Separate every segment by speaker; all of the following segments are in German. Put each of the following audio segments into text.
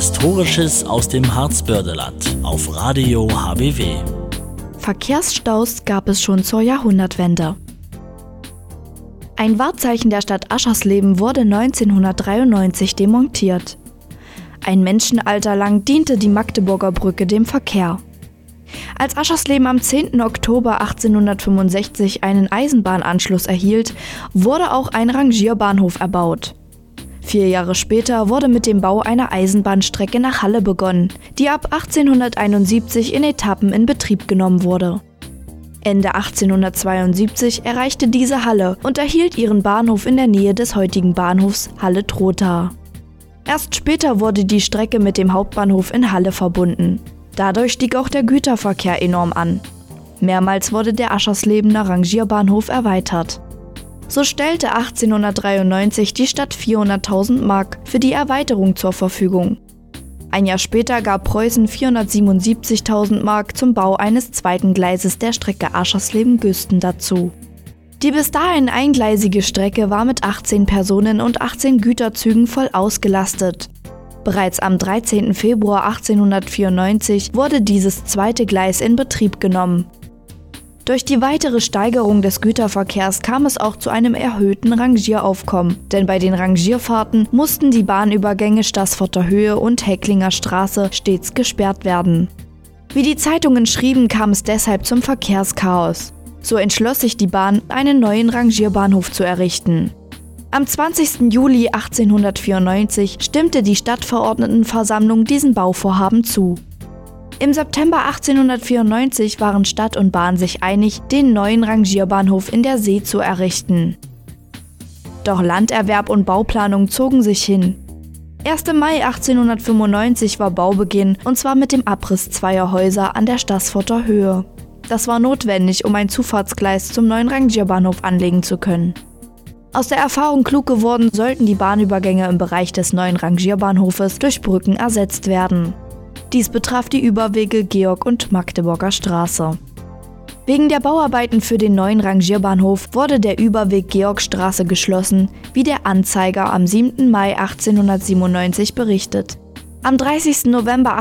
Speaker 1: Historisches aus dem Harzbördeland auf Radio HBW.
Speaker 2: Verkehrsstaus gab es schon zur Jahrhundertwende. Ein Wahrzeichen der Stadt Aschersleben wurde 1993 demontiert. Ein Menschenalter lang diente die Magdeburger Brücke dem Verkehr. Als Aschersleben am 10. Oktober 1865 einen Eisenbahnanschluss erhielt, wurde auch ein Rangierbahnhof erbaut. 4 Jahre später wurde mit dem Bau einer Eisenbahnstrecke nach Halle begonnen, die ab 1871 in Etappen in Betrieb genommen wurde. Ende 1872 erreichte diese Halle und erhielt ihren Bahnhof in der Nähe des heutigen Bahnhofs Halle-Trotha. Erst später wurde die Strecke mit dem Hauptbahnhof in Halle verbunden. Dadurch stieg auch der Güterverkehr enorm an. Mehrmals wurde der Ascherslebener Rangierbahnhof erweitert. So stellte 1893 die Stadt 400.000 Mark für die Erweiterung zur Verfügung. Ein Jahr später gab Preußen 477.000 Mark zum Bau eines zweiten Gleises der Strecke Aschersleben-Güsten dazu. Die bis dahin eingleisige Strecke war mit 18 Personen- und 18 Güterzügen voll ausgelastet. Bereits am 13. Februar 1894 wurde dieses zweite Gleis in Betrieb genommen. Durch die weitere Steigerung des Güterverkehrs kam es auch zu einem erhöhten Rangieraufkommen, denn bei den Rangierfahrten mussten die Bahnübergänge Staßforter Höhe und Hecklinger Straße stets gesperrt werden. Wie die Zeitungen schrieben, kam es deshalb zum Verkehrschaos. So entschloss sich die Bahn, einen neuen Rangierbahnhof zu errichten. Am 20. Juli 1894 stimmte die Stadtverordnetenversammlung diesem Bauvorhaben zu. Im September 1894 waren Stadt und Bahn sich einig, den neuen Rangierbahnhof in der See zu errichten. Doch Landerwerb und Bauplanung zogen sich hin. Erst im Mai 1895 war Baubeginn, und zwar mit dem Abriss zweier Häuser an der Staßforter Höhe. Das war notwendig, um ein Zufahrtsgleis zum neuen Rangierbahnhof anlegen zu können. Aus der Erfahrung klug geworden, sollten die Bahnübergänge im Bereich des neuen Rangierbahnhofes durch Brücken ersetzt werden. Dies betraf die Überwege Georg- und Magdeburger Straße. Wegen der Bauarbeiten für den neuen Rangierbahnhof wurde der Überweg Georgstraße geschlossen, wie der Anzeiger am 7. Mai 1897 berichtet. Am 30. November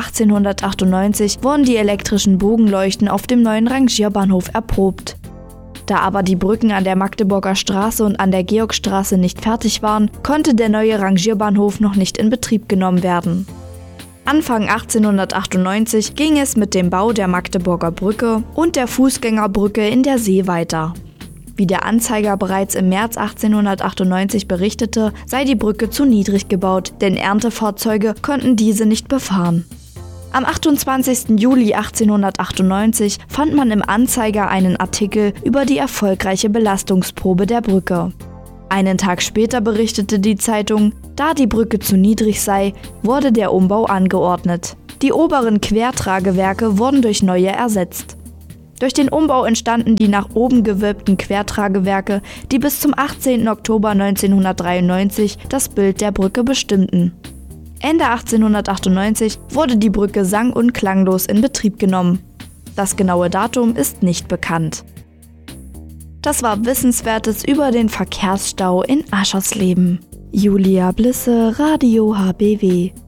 Speaker 2: 1898 wurden die elektrischen Bogenleuchten auf dem neuen Rangierbahnhof erprobt. Da aber die Brücken an der Magdeburger Straße und an der Georgstraße nicht fertig waren, konnte der neue Rangierbahnhof noch nicht in Betrieb genommen werden. Anfang 1898 ging es mit dem Bau der Magdeburger Brücke und der Fußgängerbrücke in der See weiter. Wie der Anzeiger bereits im März 1898 berichtete, sei die Brücke zu niedrig gebaut, denn Erntefahrzeuge konnten diese nicht befahren. Am 28. Juli 1898 fand man im Anzeiger einen Artikel über die erfolgreiche Belastungsprobe der Brücke. Einen Tag später berichtete die Zeitung, da die Brücke zu niedrig sei, wurde der Umbau angeordnet. Die oberen Quertragewerke wurden durch neue ersetzt. Durch den Umbau entstanden die nach oben gewölbten Quertragewerke, die bis zum 18. Oktober 1993 das Bild der Brücke bestimmten. Ende 1898 wurde die Brücke sang- und klanglos in Betrieb genommen. Das genaue Datum ist nicht bekannt. Das war Wissenswertes über den Verkehrsstau in Aschersleben. Julia Blisse, Radio HBW.